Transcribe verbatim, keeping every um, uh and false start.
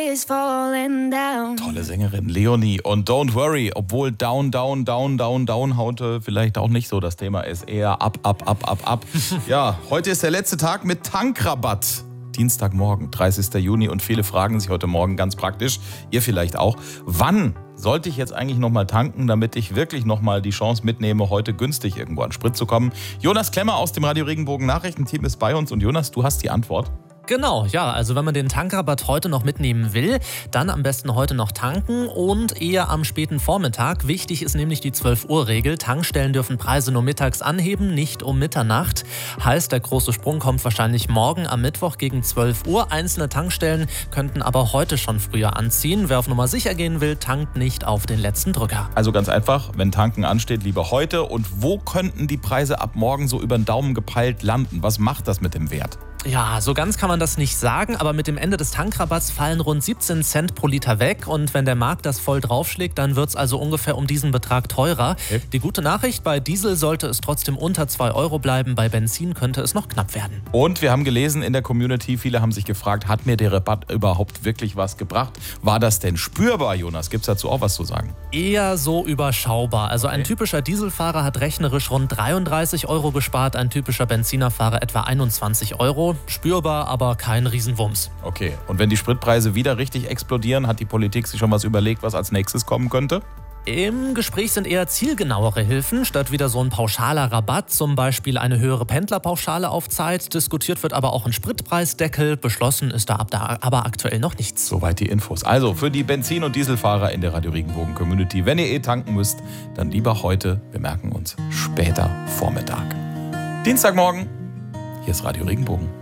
is falling down. Tolle Sängerin Leonie und Don't Worry, obwohl Down, Down, Down, Down, Down heute vielleicht auch nicht so das Thema ist, eher ab, ab, ab, ab, ab. Ja, heute ist der letzte Tag mit Tankrabatt. Dienstagmorgen, dreißigster Juni und viele fragen sich heute Morgen ganz praktisch, ihr vielleicht auch, wann sollte ich jetzt eigentlich nochmal tanken, damit ich wirklich nochmal die Chance mitnehme, heute günstig irgendwo an Sprit zu kommen? Jonas Klemmer aus dem Radio Regenbogen Nachrichtenteam ist bei uns und Jonas, du hast die Antwort. Genau, ja, also wenn man den Tankrabatt heute noch mitnehmen will, dann am besten heute noch tanken und eher am späten Vormittag. Wichtig ist nämlich die zwölf Uhr Regel. Tankstellen dürfen Preise nur mittags anheben, nicht um Mitternacht. Heißt, der große Sprung kommt wahrscheinlich morgen am Mittwoch gegen zwölf Uhr. Einzelne Tankstellen könnten aber heute schon früher anziehen. Wer auf Nummer sicher gehen will, tankt nicht auf den letzten Drücker. Also ganz einfach, wenn tanken ansteht, lieber heute. Und wo könnten die Preise ab morgen so über den Daumen gepeilt landen? Was macht das mit dem Wert? Ja, so ganz kann man das nicht sagen, aber mit dem Ende des Tankrabatts fallen rund siebzehn Cent pro Liter weg und wenn der Markt das voll draufschlägt, dann wird es also ungefähr um diesen Betrag teurer. Okay. Die gute Nachricht, bei Diesel sollte es trotzdem unter zwei Euro bleiben, bei Benzin könnte es noch knapp werden. Und wir haben gelesen in der Community, viele haben sich gefragt, hat mir der Rabatt überhaupt wirklich was gebracht? War das denn spürbar, Jonas? Gibt es dazu auch was zu sagen? Eher so überschaubar. Also ein okay. typischer Dieselfahrer hat rechnerisch rund dreiunddreißig Euro gespart, ein typischer Benzinerfahrer etwa einundzwanzig Euro. Spürbar, aber kein Riesenwumms. Okay, und wenn die Spritpreise wieder richtig explodieren, hat die Politik sich schon was überlegt, was als nächstes kommen könnte? Im Gespräch sind eher zielgenauere Hilfen, statt wieder so ein pauschaler Rabatt, zum Beispiel eine höhere Pendlerpauschale auf Zeit. Diskutiert wird aber auch ein Spritpreisdeckel. Beschlossen ist da aber aktuell noch nichts. Soweit die Infos. Also für die Benzin- und Dieselfahrer in der Radio Regenbogen Community, wenn ihr eh tanken müsst, dann lieber heute. Wir merken uns später Vormittag. Dienstagmorgen, hier ist Radio Regenbogen.